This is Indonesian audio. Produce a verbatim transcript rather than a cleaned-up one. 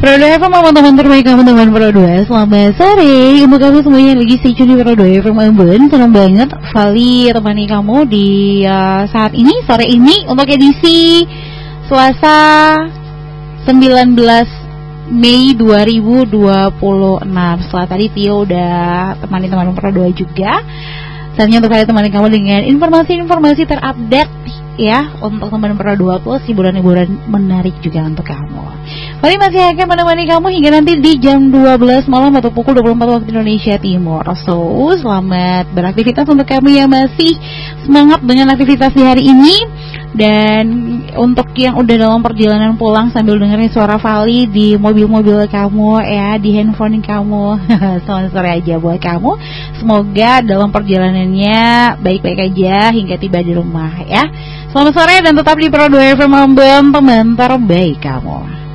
Pro dua F M, teman-teman terbaik kamu, teman Pro dua. Selamat sore untuk kamu semuanya lagi stay tune di Pro dua F M Ambon. Senang banget Vali temani kamu di uh, saat ini, sore ini, untuk edisi Selasa sembilan belas Mei dua ribu dua puluh enam. Setelah tadi Tio udah temani teman Pro dua juga. Saatnya untuk kalian temani kamu dengan informasi-informasi terupdate ya, untuk teman Pro dua plus hiburan-hiburan menarik juga untuk kamu. Kali masih akan menemani kamu hingga nanti di jam dua belas malam atau pukul dua puluh empat waktu Indonesia Timur. So, selamat beraktivitas untuk kamu yang masih semangat dengan aktivitas di hari ini. Dan untuk yang udah dalam perjalanan pulang sambil dengerin suara Vali di mobil-mobil kamu ya, di handphone kamu, selamat sore aja buat kamu. Semoga dalam perjalanannya baik-baik aja hingga tiba di rumah ya. Selamat sore dan tetap di Pro dua F M Ambon, teman terbaik kamu.